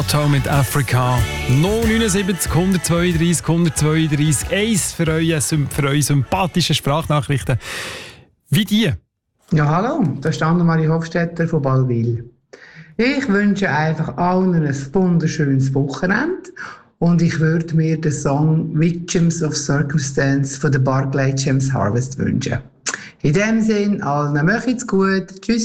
Otto mit Africa. 079 132 132 1 für eure sympathischen Sprachnachrichten. Wie die? Ja, hallo, da ist Annemarie Hofstetter von Ballwil. Ich wünsche einfach allen ein wunderschönes Wochenende und ich würde mir den Song Victims of Circumstance von der Barclay James Harvest wünschen. In dem Sinn, allen macht's gut. Tschüss.